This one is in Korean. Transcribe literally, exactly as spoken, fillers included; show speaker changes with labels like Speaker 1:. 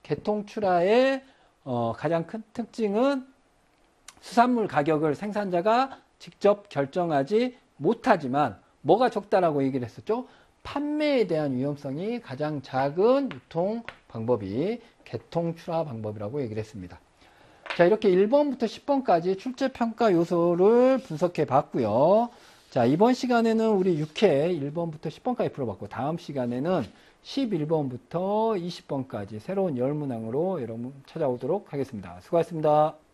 Speaker 1: 개통출하의 어, 가장 큰 특징은 수산물 가격을 생산자가 직접 결정하지 못하지만 뭐가 적다라고 얘기를 했었죠? 판매에 대한 위험성이 가장 작은 유통 방법이 개통출하 방법이라고 얘기를 했습니다. 자, 이렇게 일 번부터 십 번까지 출제평가 요소를 분석해 봤고요. 자, 이번 시간에는 우리 육 회 일 번부터 십 번까지 풀어봤고, 다음 시간에는 십일 번부터 이십 번까지 새로운 열문항으로 여러분 찾아오도록 하겠습니다. 수고하셨습니다.